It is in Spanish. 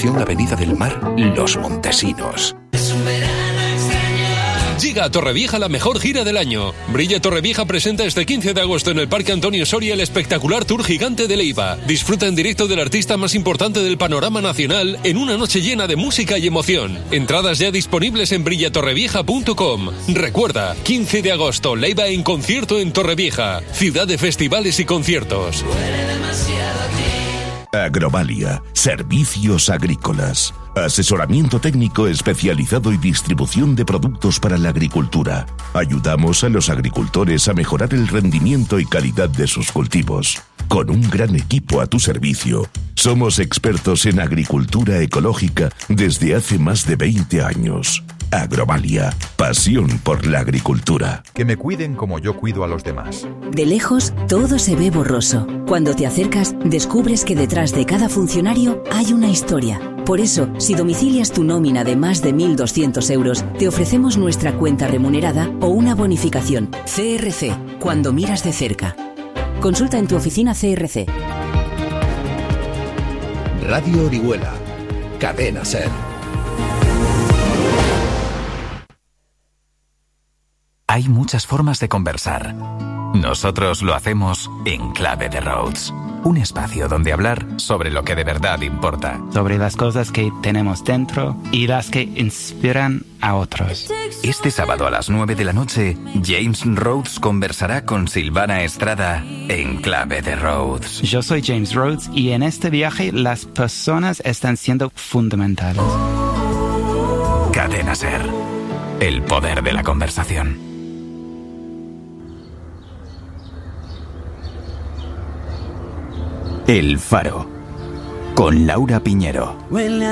Urbanización Avenida del Mar, Los Montesinos. Llega a Torrevieja la mejor gira del año. Brilla Torrevieja presenta este 15 de agosto en el Parque Antonio Soria el espectacular Tour Gigante de Leiva. Disfruta en directo del artista más importante del panorama nacional en una noche llena de música y emoción. Entradas ya disponibles en brillatorrevieja.com. Recuerda, 15 de agosto, Leiva en concierto en Torrevieja, ciudad de festivales y conciertos. Agrovalia, servicios agrícolas, asesoramiento técnico especializado y distribución de productos para la agricultura. Ayudamos a los agricultores a mejorar el rendimiento y calidad de sus cultivos. Con un gran equipo a tu servicio, somos expertos en agricultura ecológica desde hace más de 20 años. Agrovalia, pasión por la agricultura. Que me cuiden como yo cuido a los demás. De lejos, todo se ve borroso. Cuando te acercas, descubres que detrás de cada funcionario hay una historia. Por eso, si domicilias tu nómina de más de 1.200 euros, te ofrecemos nuestra cuenta remunerada o una bonificación. CRC, cuando miras de cerca. Consulta en tu oficina CRC. Radio Orihuela, Cadena SER. Hay muchas formas de conversar. Nosotros lo hacemos en Clave de Rhodes. Un espacio donde hablar sobre lo que de verdad importa. Sobre las cosas que tenemos dentro y las que inspiran a otros. Este sábado a las 9 de la noche, James Rhodes conversará con Silvana Estrada en Clave de Rhodes. Yo soy James Rhodes y en este viaje las personas están siendo fundamentales. Cadena SER. El poder de la conversación. El Faro, con Laura Piñero.